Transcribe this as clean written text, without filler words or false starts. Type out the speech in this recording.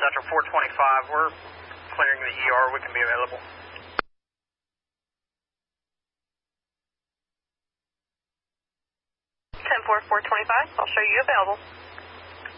Dispatcher 425, we're clearing the ER, we can be available. 10-4, 425, I'll show you available.